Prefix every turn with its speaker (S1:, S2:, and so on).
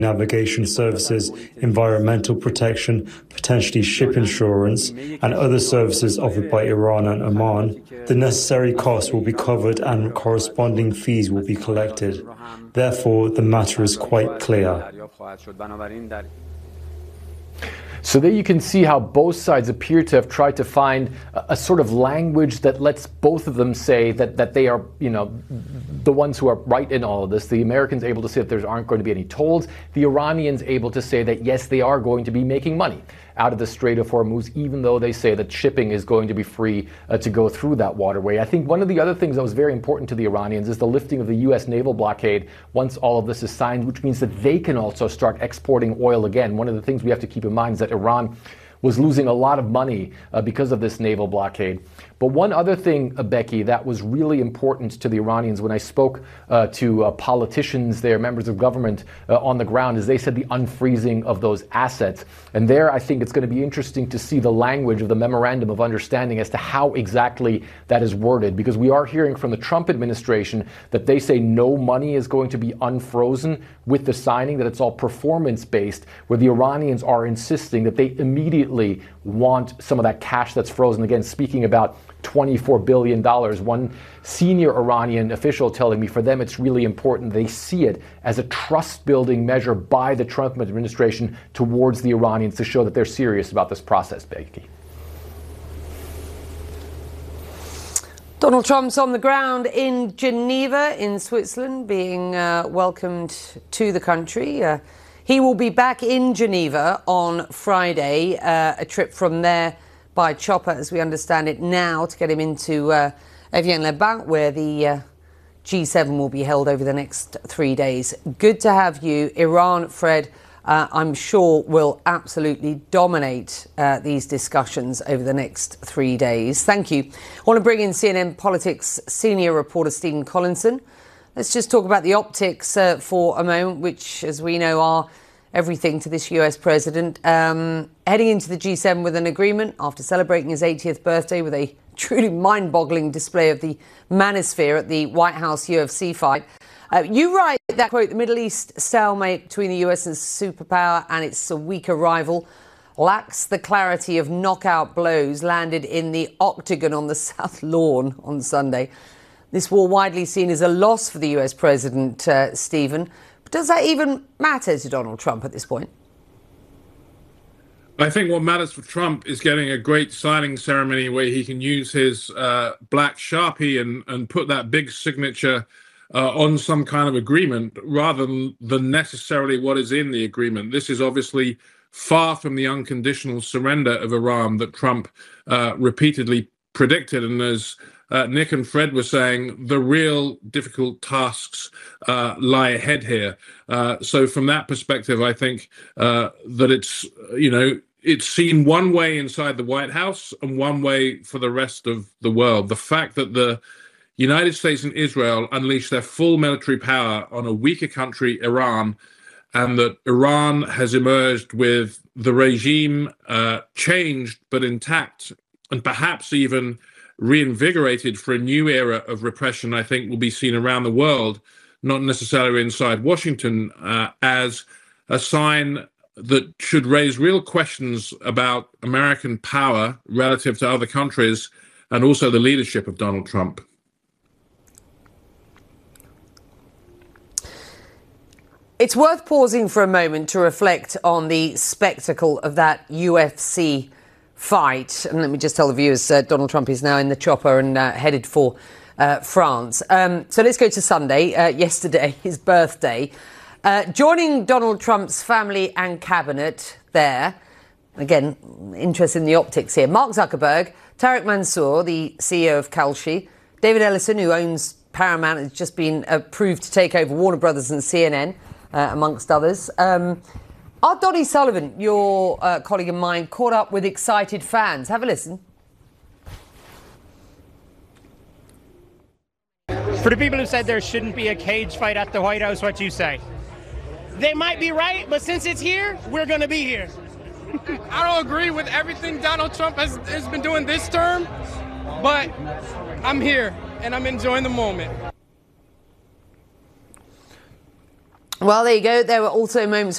S1: navigation services, environmental protection, potentially ship insurance, and other services offered by Iran and Oman, the necessary costs will be covered and corresponding fees will be collected. Therefore, the matter is quite clear.
S2: So there you can see how both sides appear to have tried to find a sort of language that lets both of them say that they are, the ones who are right in all of this. The Americans able to say that there aren't going to be any tolls. The Iranians able to say that, yes, they are going to be making money out of the Strait of Hormuz, even though they say that shipping is going to be free to go through that waterway. I think one of the other things that was very important to the Iranians is the lifting of the U.S. naval blockade once all of this is signed, which means that they can also start exporting oil again. One of the things we have to keep in mind is that Iran was losing a lot of money because of this naval blockade. But one other thing, Becky, that was really important to the Iranians when I spoke to politicians there, members of government on the ground, is they said the unfreezing of those assets. And there I think it's going to be interesting to see the language of the memorandum of understanding as to how exactly that is worded, because we are hearing from the Trump administration that they say no money is going to be unfrozen with the signing, that it's all performance-based, where the Iranians are insisting that they immediately want some of that cash that's frozen. Again, speaking about $24 billion. One senior Iranian official telling me for them it's really important. They see it as a trust-building measure by the Trump administration towards the Iranians to show that they're serious about this process, Becky.
S3: Donald Trump's on the ground in Geneva, in Switzerland, being welcomed to the country. He will be back in Geneva on Friday, a trip from there by chopper, as we understand it now, to get him into Evian-les-Bains, where the G7 will be held over the next 3 days. Good to have you. Iran, Fred, I'm sure will absolutely dominate these discussions over the next 3 days. Thank you. I want to bring in CNN Politics senior reporter Stephen Collinson. Let's just talk about the optics for a moment, which, as we know, are everything to this US president. Heading into the G7 with an agreement after celebrating his 80th birthday with a truly mind-boggling display of the manosphere at the White House UFC fight. You write that, quote, the Middle East stalemate between the US and superpower and its weaker rival lacks the clarity of knockout blows landed in the octagon on the South Lawn on Sunday. This war widely seen as a loss for the US president, Stephen. But does that even matter to Donald Trump at this point?
S4: I think what matters for Trump is getting a great signing ceremony where he can use his black Sharpie and put that big signature on some kind of agreement rather than necessarily what is in the agreement. This is obviously far from the unconditional surrender of Iran that Trump repeatedly predicted. And as Nick and Fred were saying, the real difficult tasks lie ahead here. So from that perspective, I think that it's, it's seen one way inside the White House and one way for the rest of the world. The fact that the United States and Israel unleashed their full military power on a weaker country, Iran, and that Iran has emerged with the regime changed but intact and perhaps even reinvigorated for a new era of repression, I think will be seen around the world, not necessarily inside Washington, as a sign that should raise real questions about American power relative to other countries and also the leadership of Donald Trump.
S3: It's worth pausing for a moment to reflect on the spectacle of that UFC fight. And let me just tell the viewers, Donald Trump is now in the chopper and headed for France. So let's go to Sunday, yesterday, his birthday. Joining Donald Trump's family and cabinet there, again, interest in the optics here, Mark Zuckerberg, Tariq Mansour, the CEO of Kalshi, David Ellison, who owns Paramount, has just been approved to take over Warner Brothers and CNN, amongst others. Our Donnie Sullivan, your colleague of mine, caught up with excited fans. Have a listen.
S5: For the people who said there shouldn't be a cage fight at the White House, what do you say?
S6: They might be right, but since it's here, we're going to be here. I don't agree with everything Donald Trump has been doing this term, but I'm here and I'm enjoying the moment.
S3: Well, there you go. There were also moments